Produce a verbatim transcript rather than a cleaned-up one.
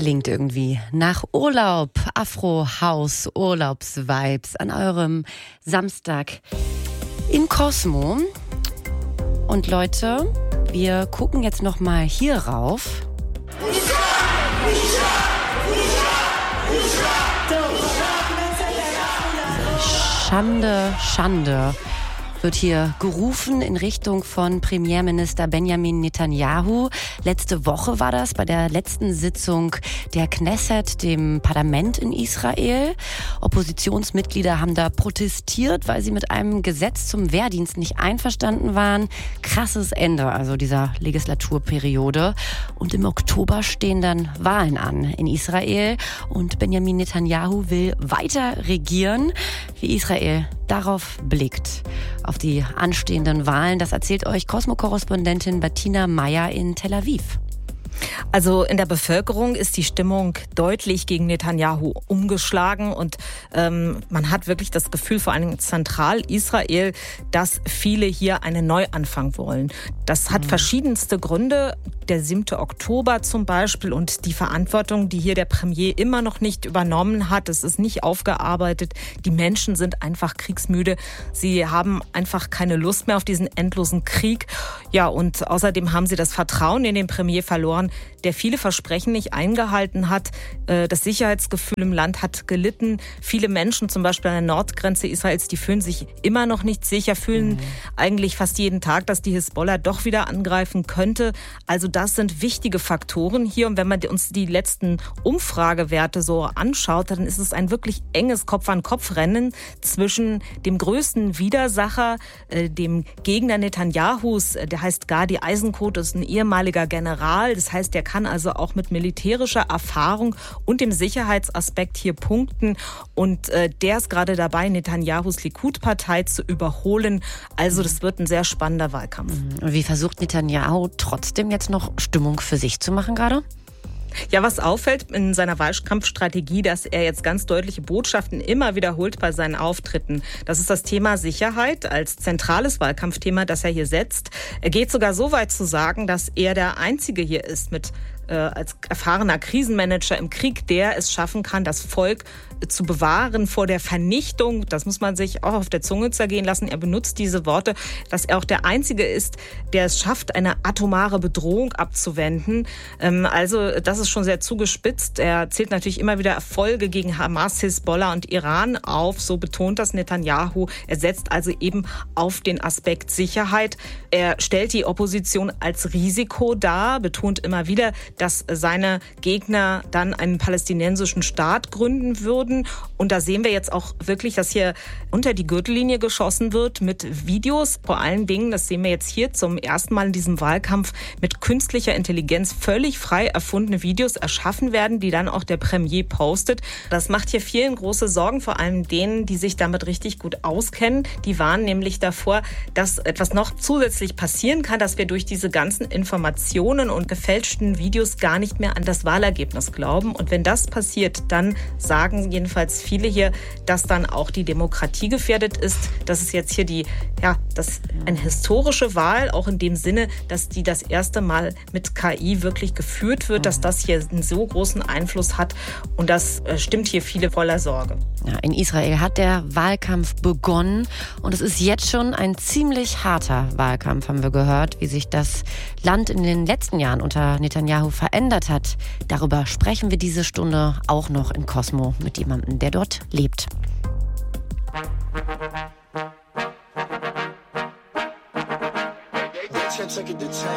klingt irgendwie nach Urlaub, Afro-House, Urlaubsvibes an eurem Samstag in Cosmo. Und Leute, wir gucken jetzt noch mal hier rauf. Schande, Schande wird hier gerufen in Richtung von Premierminister Benjamin Netanyahu. Letzte Woche war das bei der letzten Sitzung der Knesset, dem Parlament in Israel. Oppositionsmitglieder haben da protestiert, weil sie mit einem Gesetz zum Wehrdienst nicht einverstanden waren. Krasses Ende also dieser Legislaturperiode. Und im Oktober stehen dann Wahlen an in Israel. Und Benjamin Netanyahu will weiter regieren, wie Israel darauf blickt, auf die anstehenden Wahlen. Das erzählt euch Cosmo-Korrespondentin Bettina Meyer in Tel Aviv. Also in der Bevölkerung ist die Stimmung deutlich gegen Netanyahu umgeschlagen und ähm, man hat wirklich das Gefühl, vor allem in Zentral-Israel, dass viele hier einen Neuanfang wollen. Das hat mhm. verschiedenste Gründe. Der siebte Oktober zum Beispiel und die Verantwortung, die hier der Premier immer noch nicht übernommen hat. Es ist nicht aufgearbeitet. Die Menschen sind einfach kriegsmüde. Sie haben einfach keine Lust mehr auf diesen endlosen Krieg. Ja, und außerdem haben sie das Vertrauen in den Premier verloren, der viele Versprechen nicht eingehalten hat. Das Sicherheitsgefühl im Land hat gelitten. Viele Menschen, zum Beispiel an der Nordgrenze Israels, die fühlen sich immer noch nicht sicher, fühlen mhm. eigentlich fast jeden Tag, dass die Hisbollah doch wieder angreifen könnte. Also das sind wichtige Faktoren hier. Und wenn man uns die letzten Umfragewerte so anschaut, dann ist es ein wirklich enges Kopf-an-Kopf-Rennen zwischen dem größten Widersacher, dem Gegner Netanyahus, der heißt Gadi Eisenkot, ist ein ehemaliger General. Das heißt, der kann also auch mit militärischer Erfahrung und dem Sicherheitsaspekt hier punkten. Und äh, der ist gerade dabei, Netanyahus Likud-Partei zu überholen. Also das wird ein sehr spannender Wahlkampf. Wie versucht Netanyahu trotzdem jetzt noch Stimmung für sich zu machen gerade? Ja, was auffällt in seiner Wahlkampfstrategie, dass er jetzt ganz deutliche Botschaften immer wiederholt bei seinen Auftritten. Das ist das Thema Sicherheit als zentrales Wahlkampfthema, das er hier setzt. Er geht sogar so weit zu sagen, dass er der Einzige hier ist mit äh, als erfahrener Krisenmanager im Krieg, der es schaffen kann, das Volk zu bewahren vor der Vernichtung. Das muss man sich auch auf der Zunge zergehen lassen. Er benutzt diese Worte, dass er auch der Einzige ist, der es schafft, eine atomare Bedrohung abzuwenden. Ähm, also das ist schon sehr zugespitzt. Er zählt natürlich immer wieder Erfolge gegen Hamas, Hisbollah und Iran auf. So betont das Netanyahu. Er setzt also eben auf den Aspekt Sicherheit. Er stellt die Opposition als Risiko dar, betont immer wieder, dass seine Gegner dann einen palästinensischen Staat gründen würden. Und da sehen wir jetzt auch wirklich, dass hier unter die Gürtellinie geschossen wird mit Videos. Vor allen Dingen, das sehen wir jetzt hier zum ersten Mal in diesem Wahlkampf, mit künstlicher Intelligenz völlig frei erfundene Videos erschaffen werden, die dann auch der Premier postet. Das macht hier vielen große Sorgen, vor allem denen, die sich damit richtig gut auskennen. Die warnen nämlich davor, dass etwas noch zusätzlich passieren kann, dass wir durch diese ganzen Informationen und gefälschten Videos gar nicht mehr an das Wahlergebnis glauben. Und wenn das passiert, dann sagen jedenfalls viele hier, dass dann auch die Demokratie gefährdet ist. Das ist jetzt hier die, ja, das eine historische Wahl, auch in dem Sinne, dass die das erste Mal mit K I wirklich geführt wird, dass das hier einen so großen Einfluss hat. Und das äh, stimmt hier viele voller Sorge. Ja, in Israel hat der Wahlkampf begonnen und es ist jetzt schon ein ziemlich harter Wahlkampf, haben wir gehört, wie sich das Land in den letzten Jahren unter Netanyahu verändert hat. Darüber sprechen wir diese Stunde auch noch in Cosmo mit jemandem, der dort lebt.